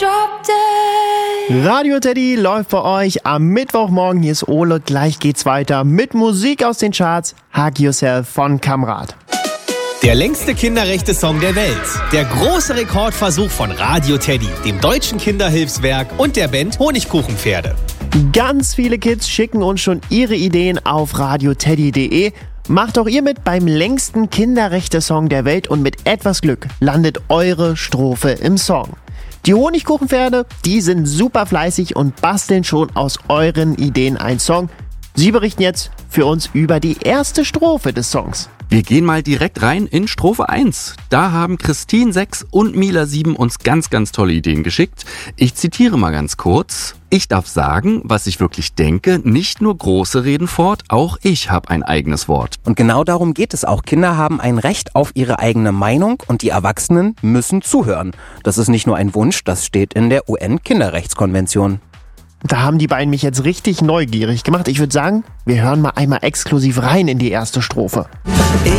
drop dead. Radio Teddy läuft für euch am Mittwochmorgen. Hier ist Ole. Gleich geht's weiter mit Musik aus den Charts. Hug Yourself von Kamrat. Der längste Kinderrechte-Song der Welt. Der große Rekordversuch von Radio Teddy, dem Deutschen Kinderhilfswerk und der Band Honigkuchenpferde. Ganz viele Kids schicken uns schon ihre Ideen auf radioteddy.de. Macht auch ihr mit beim längsten Kinderrechte-Song der Welt und mit etwas Glück landet eure Strophe im Song. Die Honigkuchenpferde, die sind super fleißig und basteln schon aus euren Ideen einen Song. Sie berichten jetzt für uns über die erste Strophe des Songs. Wir gehen mal direkt rein in Strophe 1. Da haben Christine 6 und Mila 7 uns ganz, ganz tolle Ideen geschickt. Ich zitiere mal ganz kurz. Ich darf sagen, was ich wirklich denke, nicht nur Große reden fort, auch ich habe ein eigenes Wort. Und genau darum geht es auch. Kinder haben ein Recht auf ihre eigene Meinung und die Erwachsenen müssen zuhören. Das ist nicht nur ein Wunsch, das steht in der UN-Kinderrechtskonvention. Da haben die beiden mich jetzt richtig neugierig gemacht. Ich würde sagen, wir hören mal einmal exklusiv rein in die erste Strophe. Ich